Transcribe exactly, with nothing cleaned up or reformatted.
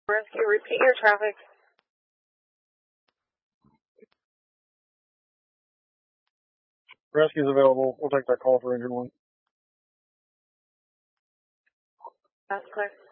Rescue, repeat your traffic. Rescue's available. We'll take that call for injured one. That's clear.